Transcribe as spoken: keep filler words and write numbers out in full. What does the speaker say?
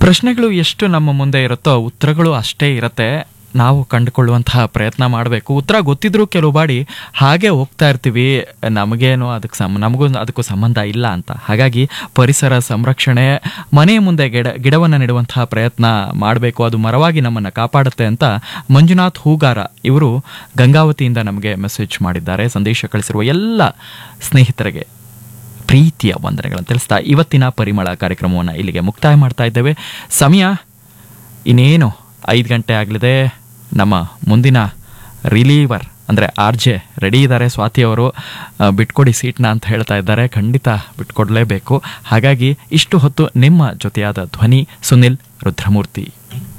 ಪ್ರಶ್ನೆಗಳು ಎಷ್ಟು ನಮ್ಮ ಮುಂದೆ ಇರುತ್ತೋ ಉತ್ತರಗಳು ಅಷ್ಟೇ ಇರುತ್ತೆ. ನಾವು ಕಂಡುಕೊಳ್ಳುವಂತಹ ಪ್ರಯತ್ನ ಮಾಡಬೇಕು. ಉತ್ತರ ಗೊತ್ತಿದ್ರೂ ಕೆಲವು ಬಾರಿ ಹಾಗೆ ಹೋಗ್ತಾ ಇರ್ತೀವಿ, ನಮಗೇನು ಅದಕ್ಕೆ ಸಂ ನಮಗೂ ಅದಕ್ಕೂ ಸಂಬಂಧ ಇಲ್ಲ ಅಂತ. ಹಾಗಾಗಿ ಪರಿಸರ ಸಂರಕ್ಷಣೆ, ಮನೆಯ ಮುಂದೆ ಗಿಡ ಗಿಡವನ್ನು ನೆಡುವಂತಹ ಪ್ರಯತ್ನ ಮಾಡಬೇಕು, ಅದು ಮರವಾಗಿ ನಮ್ಮನ್ನು ಕಾಪಾಡುತ್ತೆ ಅಂತ ಮಂಜುನಾಥ್ ಹೂಗಾರ ಇವರು ಗಂಗಾವತಿಯಿಂದ ನಮಗೆ ಮೆಸೇಜ್ ಮಾಡಿದ್ದಾರೆ. ಸಂದೇಶ ಕಳಿಸಿರುವ ಎಲ್ಲ ಸ್ನೇಹಿತರಿಗೆ ಪ್ರೀತಿಯ ವಂದನೆಗಳನ್ನು ತಿಳಿಸ್ತಾ ಇವತ್ತಿನ ಪರಿಮಳ ಕಾರ್ಯಕ್ರಮವನ್ನು ಇಲ್ಲಿಗೆ ಮುಕ್ತಾಯ ಮಾಡ್ತಾ ಇದ್ದೇವೆ. ಸಮಯ ಇನ್ನೇನು ಐದು ಗಂಟೆ ಆಗಲಿದೆ. ನಮ್ಮ ಮುಂದಿನ ರಿಲೀವರ್ ಅಂದರೆ ಆರ್ ಜೆ ರೆಡಿ ಇದ್ದಾರೆ. ಸ್ವಾತಿಯವರು ಬಿಟ್ಕೊಡಿ ಸೀಟ್ನ ಅಂತ ಹೇಳ್ತಾ ಇದ್ದಾರೆ. ಖಂಡಿತ ಬಿಟ್ಕೊಡ್ಲೇಬೇಕು. ಹಾಗಾಗಿ ಇಷ್ಟು ಹೊತ್ತು ನಿಮ್ಮ ಜೊತೆಯಾದ ಧ್ವನಿ ಸುನಿಲ್ ರುದ್ರಮೂರ್ತಿ.